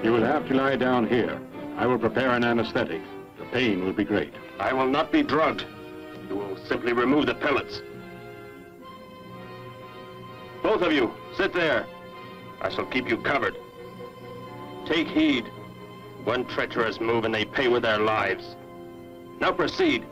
You will have to lie down here. I will prepare an anesthetic. The pain will be great. I will not be drugged. You will simply remove the pellets. Both of you, sit there. I shall keep you covered. Take heed. One treacherous move and they pay with their lives. Now proceed.